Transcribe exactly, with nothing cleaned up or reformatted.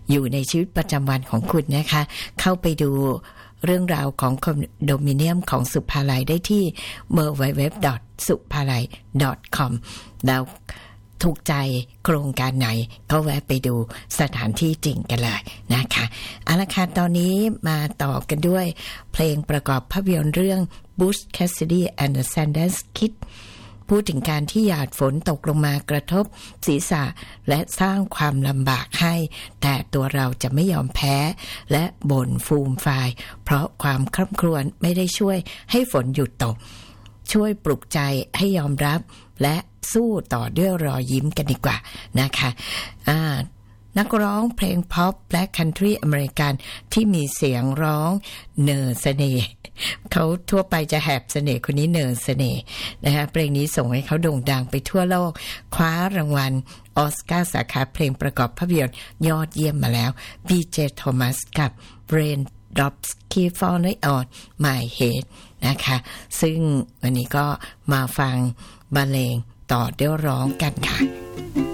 อยู่ในชีวิตประจำวันของคุณนะคะเข้าไปดูเรื่องราวของคอนโดมิเนียมของสุภาลัยได้ที่ ดับเบิลยู ดับเบิลยู ดับเบิลยู ดอท สุภาลัย ดอท คอม แล้วถูกใจโครงการไหนก็แวะไปดูสถานที่จริงกันเลยนะคะเอาละค่ะตอนนี้มาต่อกันด้วยเพลงประกอบภาพยนตร์เรื่อง Butch Cassidy and the Sundance Kid พูดถึงการที่หยาดฝนตกลงมากระทบศีรษะและสร้างความลำบากให้แต่ตัวเราจะไม่ยอมแพ้และบ่นฟูมฟายเพราะความคร่ำครวญไม่ได้ช่วยให้ฝนหยุดตกช่วยปลุกใจให้ยอมรับและสู้ต่อด้วยรอยยิ้มกันดีกว่านะคะอ่านักร้องเพลงพ็อปและคันทรีอเมริกันที่มีเสียงร้องเนอเสน่ห์เขาทั่วไปจะแหบเสน่ห์คนนี้เนอเสน่ห์นะคะเพลงนี้ส่งให้เขาโด่งดังไปทั่วโลกคว้ารางวัลออสการ์สาขาเพลงประกอบภาพยนตร์ยอดเยี่ยมมาแล้ว บี เจ Thomas กับ Raindrops Keep Falling on My Head นะคะซึ่งวันนี้ก็มาฟังบรรเลงต่อเดี๋ยวร้องกันค่ะ